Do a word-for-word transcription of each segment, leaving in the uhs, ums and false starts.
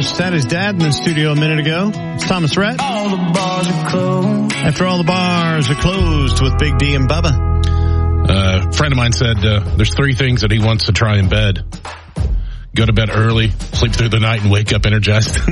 Sat his dad in the studio a minute ago. It's Thomas Rhett. All the bars are closed. After all the bars are closed with Big D and Bubba. Uh, a friend of mine said uh, there's three things that he wants to try in bed. Go to bed early, sleep through the night, and wake up energized. So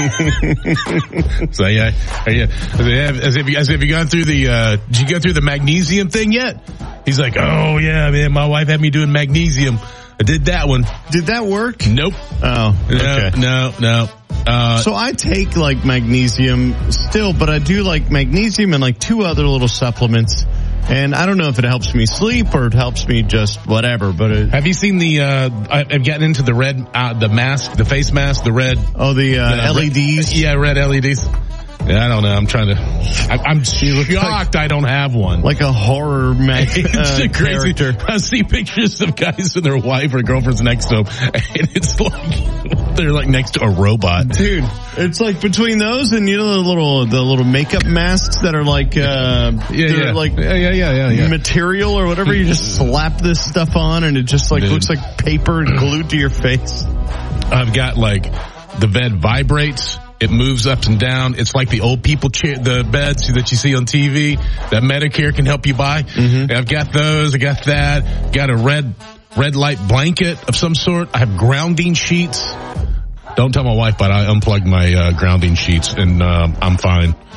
yeah, yeah. As if you, as if you gone through the, uh, did you go through the magnesium thing yet? He's like, oh yeah, man, my wife had me doing magnesium. I did that one. Did that work? Nope. Oh, okay. No, no, no. Uh, so I take like magnesium still, but I do like magnesium and like two other little supplements. And I don't know if it helps me sleep or it helps me just whatever, but it, have you seen the, uh, I've gotten into the red, uh, the mask, the face mask, the red. Oh, the, uh, the L E Ds? Red, yeah, red L E Ds. Yeah, I don't know. I'm trying to, I, I'm shocked like, I don't have one. Like a horror mag- it's uh, a crazy, character. I see pictures of guys and their wife or girlfriend's next to them, and it's like, they're like next to a robot. Dude, it's like between those and, you know, the little, the little makeup masks that are like, uh, yeah, yeah. like, yeah, yeah, yeah, yeah, yeah. material or whatever. You just slap this stuff on and it just like Dude. looks like paper glued to your face. I've got like, the bed vibrates. It moves up and down. It's like the old people chair, the beds that you see on T V that Medicare can help you buy. Mm-hmm. I've got those. I got that. Got a red, red light blanket of some sort. I have grounding sheets. Don't tell my wife, but I unplugged my uh, grounding sheets and uh, I'm fine.